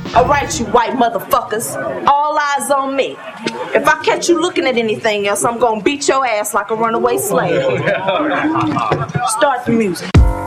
Alright, you white motherfuckers, all eyes on me. If I catch you looking at anything else, I'm gonna beat your ass like a runaway slave. Start the music.